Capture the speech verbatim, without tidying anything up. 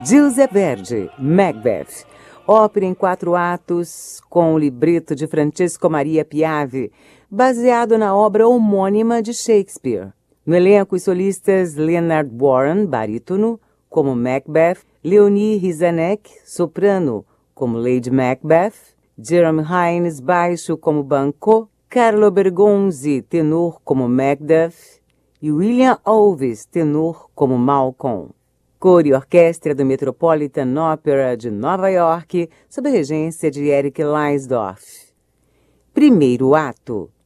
Giuseppe Verdi, Macbeth, ópera em quatro atos com o libreto de Francesco Maria Piave, baseado na obra homônima de Shakespeare. No elenco, os solistas Leonard Warren, barítono, como Macbeth, Leonie Rizanek, soprano, como Lady Macbeth, Jeremy Hines, baixo, como Banquo, Carlo Bergonzi, tenor, como Macduff, e William Alves, tenor, como Malcolm. Coro e orquestra do Metropolitan Opera de Nova York, sob a regência de Eric Leidorff. Primeiro ato.